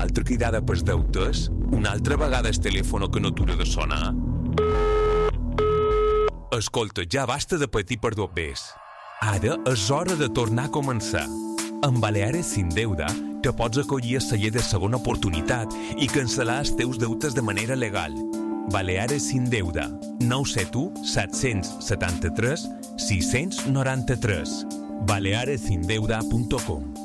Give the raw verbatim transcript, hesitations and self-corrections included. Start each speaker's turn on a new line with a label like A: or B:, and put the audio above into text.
A: altra cridada pels deutes? Una altra vegada el telèfon que no atura de sonar? Escolta, ja basta de patir per dos bes. Ara és hora de tornar a començar. Amb Baleares Sin Deuda te pots acollir a celler de segona oportunitat i cancel·lar els teus deutes de manera legal. Baleares Sin Deuda, nou set u set set tres sis nou tres, baleares sin deuda punto com.